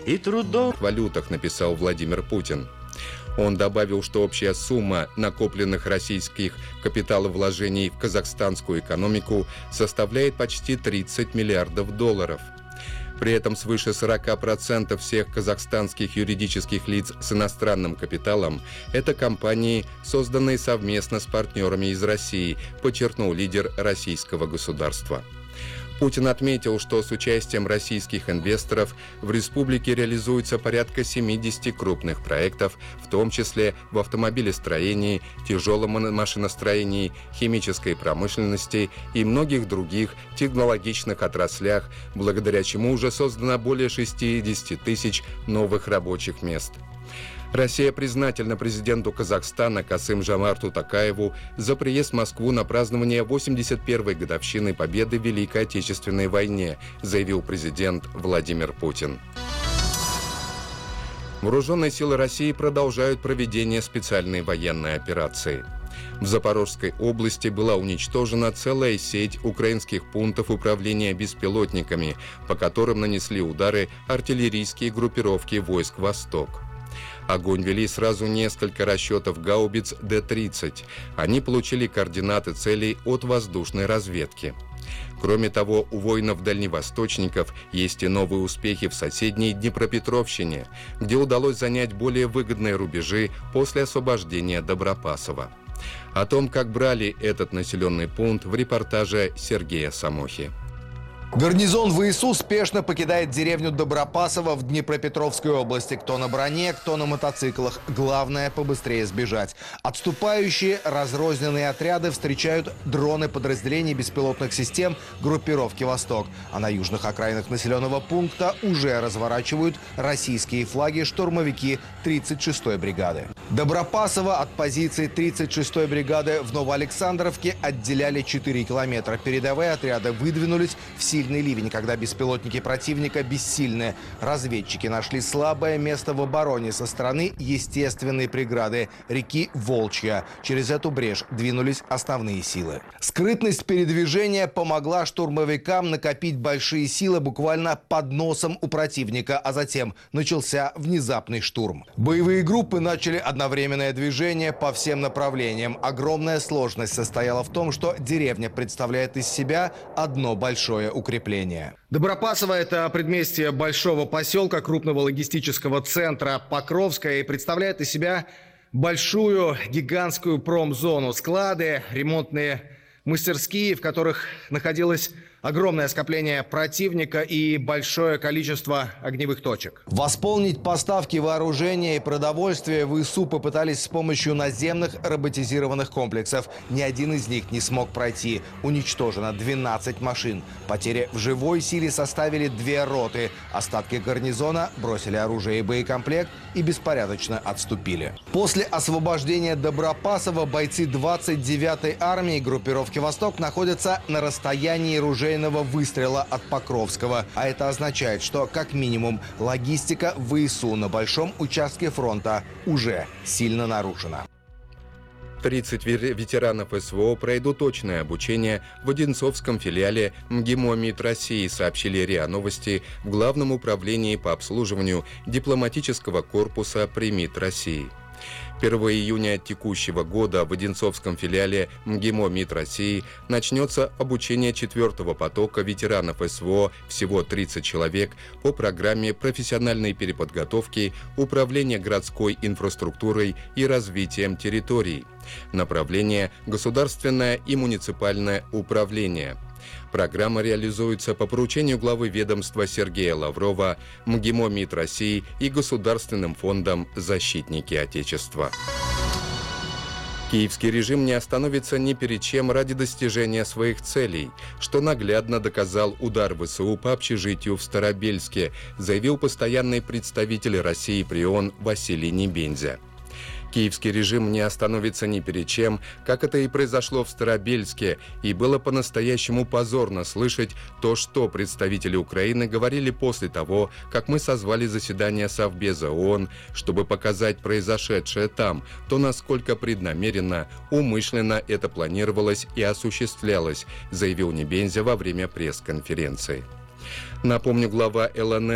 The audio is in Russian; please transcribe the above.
и трудом. В валютах, написал Владимир Путин. Он добавил, что общая сумма накопленных российских капиталовложений в казахстанскую экономику составляет почти 30 миллиардов долларов. При этом свыше 40% всех казахстанских юридических лиц с иностранным капиталом – это компании, созданные совместно с партнерами из России, подчеркнул лидер российского государства. Путин отметил, что с участием российских инвесторов в республике реализуется порядка 70 крупных проектов, в том числе в автомобилестроении, тяжелом машиностроении, химической промышленности и многих других технологичных отраслях, благодаря чему уже создано более 60 тысяч новых рабочих мест. Россия признательна президенту Казахстана Касым-Жомарту Токаеву за приезд в Москву на празднование 81-й годовщины победы в Великой Отечественной войне, заявил президент Владимир Путин. Вооруженные силы России продолжают проведение специальной военной операции. В Запорожской области была уничтожена целая сеть украинских пунктов управления беспилотниками, по которым нанесли удары артиллерийские группировки войск «Восток». Огонь вели сразу несколько расчетов гаубиц Д-30. Они получили координаты целей от воздушной разведки. Кроме того, у воинов-дальневосточников есть и новые успехи в соседней Днепропетровщине, где удалось занять более выгодные рубежи после освобождения Добропасова. О том, как брали этот населенный пункт, в репортаже Сергея Самохи. Гарнизон ВСУ спешно покидает деревню Добропасово в Днепропетровской области. Кто на броне, кто на мотоциклах. Главное – побыстрее сбежать. Отступающие разрозненные отряды встречают дроны подразделений беспилотных систем группировки «Восток». А на южных окраинах населенного пункта уже разворачивают российские флаги штурмовики 36-й бригады. Добропасово от позиции 36-й бригады в Новоалександровке отделяли 4 километра. Передовые отряды выдвинулись в сильный ливень, когда беспилотники противника бессильны. Разведчики нашли слабое место в обороне со стороны естественной преграды реки Волчья. Через эту брешь двинулись основные силы. Скрытность передвижения помогла штурмовикам накопить большие силы буквально под носом у противника, а затем начался внезапный штурм. Боевые группы начали одновременное движение по всем направлениям. Огромная сложность состояла в том, что деревня представляет из себя одно большое укрепление. Добропасово – это предместье большого поселка, крупного логистического центра Покровска, и представляет из себя большую гигантскую промзону. Склады, ремонтные мастерские, в которых находилось огромное скопление противника и большое количество огневых точек. Восполнить поставки вооружения и продовольствия ВСУ попытались с помощью наземных роботизированных комплексов. Ни один из них не смог пройти. Уничтожено 12 машин. Потери в живой силе составили 2 роты. Остатки гарнизона бросили оружие и боекомплект и беспорядочно отступили. После освобождения Добропасова бойцы 29-й армии группировки «Восток» находятся на расстоянии ружейного выстрела от Покровского. А это означает, что как минимум логистика ВСУ на большом участке фронта уже сильно нарушена. 30 ветеранов СВО пройдут точное обучение в Одинцовском филиале МГИМО МИД России, сообщили РИА Новости в Главном управлении по обслуживанию дипломатического корпуса при МИД России. 1 июня текущего года в Одинцовском филиале МГИМО МИД России начнется обучение 4-го потока ветеранов СВО, всего 30 человек, по программе профессиональной переподготовки, управления городской инфраструктурой и развитием территорий. Направление – государственное и муниципальное управление. Программа реализуется по поручению главы ведомства Сергея Лаврова, МГИМО МИД России и Государственным фондом «Защитники Отечества». Киевский режим не остановится ни перед чем ради достижения своих целей, что наглядно доказал удар ВСУ по общежитию в Старобельске, заявил постоянный представитель России при ООН Василий Небензя. Киевский режим не остановится ни перед чем, как это и произошло в Старобельске, и было по-настоящему позорно слышать то, что представители Украины говорили после того, как мы созвали заседание Совбеза ООН, чтобы показать произошедшее там, то насколько преднамеренно, умышленно это планировалось и осуществлялось, заявил Небензя во время пресс-конференции. Напомню, глава ЛНР